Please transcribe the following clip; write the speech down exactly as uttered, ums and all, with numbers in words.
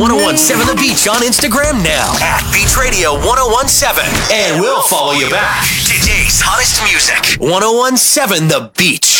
ten seventeen The Beach on Instagram now at Beach Radio ten seventeen. And we'll follow you back. Today's hottest music. ten seventeen The Beach.